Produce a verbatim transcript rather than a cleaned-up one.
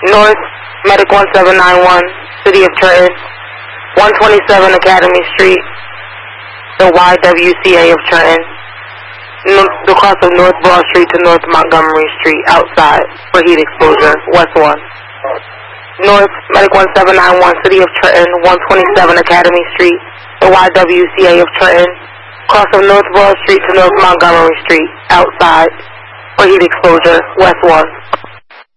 North Medic one seven nine one, City of Trenton, one twenty-seven Academy Street, the Y W C A of Trenton, no, the cross of North Broad Street to North Montgomery Street, outside for heat exposure, West one. North Medic one seven nine one, City of Trenton, one twenty-seven Academy Street, the Y W C A of Trenton, cross of North Broad Street to North Montgomery Street, outside for heat exposure, West one.